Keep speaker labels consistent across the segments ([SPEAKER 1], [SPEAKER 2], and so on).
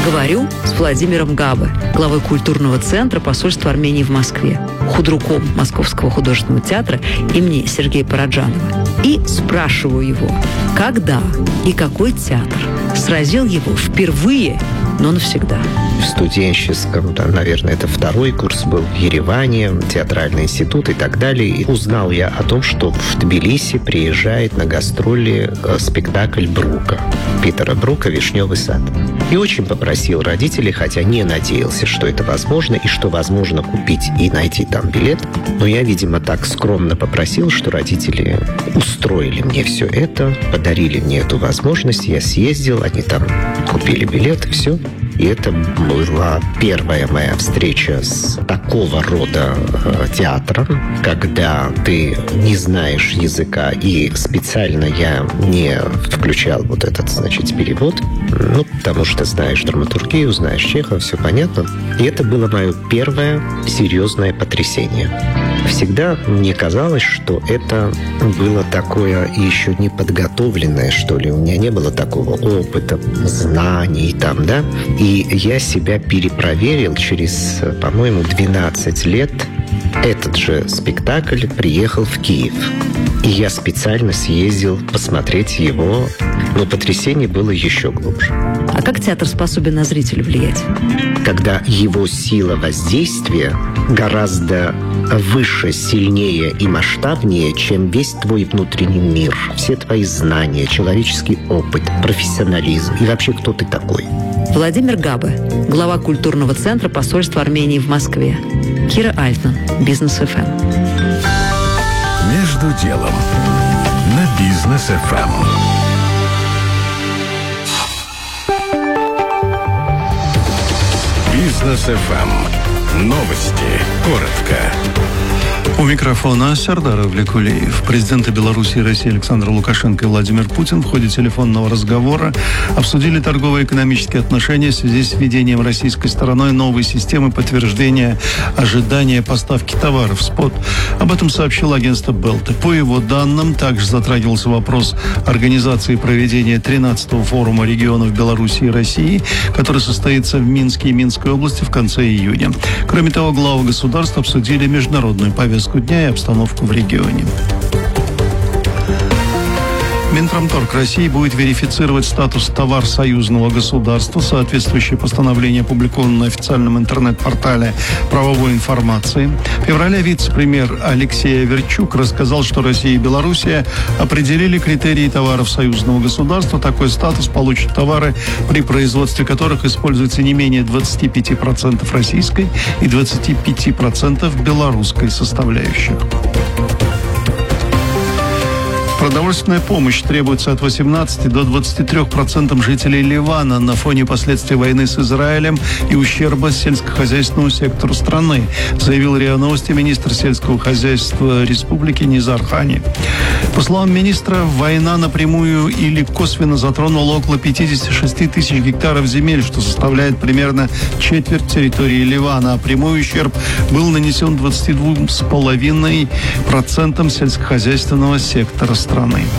[SPEAKER 1] Говорю с Владимиром Габе, главой культурного центра посольства Армении в Москве, худруком Московского художественного театра имени Сергея Параджанова. И спрашиваю его, когда и какой театр сразил его впервые, но навсегда.
[SPEAKER 2] В студенческом, наверное, это второй курс был в Ереване, театральный институт и так далее. И узнал я о том, что в Тбилиси приезжает на гастроли спектакль Брука, Питера Брука «Вишневый сад». И очень попросил родителей, хотя не надеялся, что это возможно, и что возможно купить и найти там билет. Но я, видимо, так скромно попросил, что родители устроили мне все это, подарили мне эту возможность. Я съездил, они там купили билет, и все. И это была первая моя встреча с такого рода театром, когда ты не знаешь языка, и специально я не включал вот этот, перевод, потому что знаешь драматургию, знаешь Чехова, все понятно. И это было мое первое серьезное потрясение. Всегда мне казалось, что это было такое еще не подготовленное, что ли. У меня не было такого опыта, знаний там, да. И я себя перепроверил через, по-моему, 12 лет. Этот же спектакль приехал в Киев. И я специально съездил посмотреть его, но потрясение было еще глубже.
[SPEAKER 1] А как театр способен на зрителя влиять?
[SPEAKER 2] Когда его сила воздействия гораздо выше, сильнее и масштабнее, чем весь твой внутренний мир, все твои знания, человеческий опыт, профессионализм и вообще кто ты такой.
[SPEAKER 1] Владимир Габе, глава культурного центра посольства Армении в Москве. Кира Альтман, Бизнес ФМ.
[SPEAKER 3] Между делом на Бизнес ФМ. Бизнес ФМ. Новости. Коротко.
[SPEAKER 4] У микрофона Сардар Авлекулеев. Президенты Беларуси и России Александр Лукашенко и Владимир Путин в ходе телефонного разговора обсудили торгово-экономические отношения в связи с введением российской стороной новой системы подтверждения ожидания поставки товаров в СПОТ. Об этом сообщило агентство Белты. По его данным, также затрагивался вопрос организации проведения 13-го форума регионов Беларуси и России, который состоится в Минске и Минской области в конце июня. Кроме того, главы государств обсудили международную повестку дня и обстановку в регионе. Минпромторг России будет верифицировать статус товар союзного государства. Соответствующее постановление опубликовано на официальном интернет-портале правовой информации. В феврале вице-премьер Алексей Аверчук рассказал, что Россия и Белоруссия определили критерии товаров союзного государства. Такой статус получат товары, при производстве которых используется не менее 25% российской и 25% белорусской составляющих. Продовольственная помощь требуется от 18 до 23% жителей Ливана на фоне последствий войны с Израилем и ущерба сельскохозяйственному сектору страны, заявил РИА Новости министр сельского хозяйства республики Низар Хани. По словам министра, война напрямую или косвенно затронула около 56 тысяч гектаров земель, что составляет примерно четверть территории Ливана, а прямой ущерб был нанесен 22,5% сельскохозяйственного сектора страны.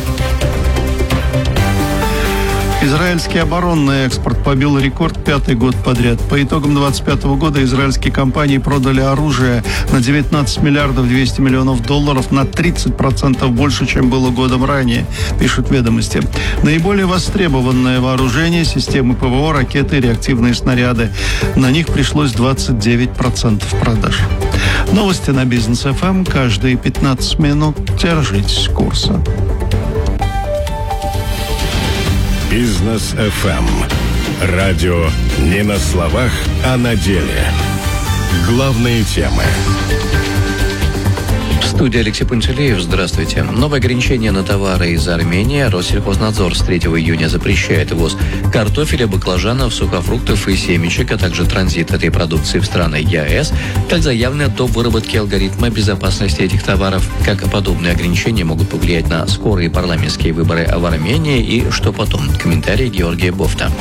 [SPEAKER 4] Израильский оборонный экспорт побил рекорд 5-й год подряд. По итогам 2025 года израильские компании продали оружие на 19 миллиардов 200 миллионов долларов, на 30% больше, чем было годом ранее, пишут «Ведомости». Наиболее востребованное вооружение – системы ПВО, ракеты и реактивные снаряды. На них пришлось 29% продаж. Новости на Бизнес ФМ. Каждые 15 минут держитесь курса.
[SPEAKER 3] Бизнес ФМ. Радио не на словах, а на деле. Главные темы.
[SPEAKER 5] В студии Алексей Пантелеев. Здравствуйте. Новое ограничение на товары из Армении. Россельхознадзор с 3 июня запрещает ввоз картофеля, баклажанов, сухофруктов и семечек, а также транзит этой продукции в страны ЕАЭС. Как заявлено, до выработки алгоритма безопасности этих товаров. Как подобные ограничения могут повлиять на скорые парламентские выборы в Армении и что потом? Комментарий Георгия Бофта.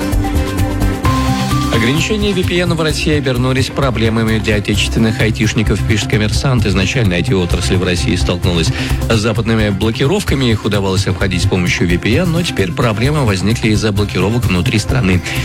[SPEAKER 5] Ограничения VPN в России обернулись проблемами для отечественных айтишников, пишет «Коммерсант». Изначально IT-отрасль в России столкнулась с западными блокировками, их удавалось обходить с помощью VPN, но теперь проблемы возникли из-за блокировок внутри страны.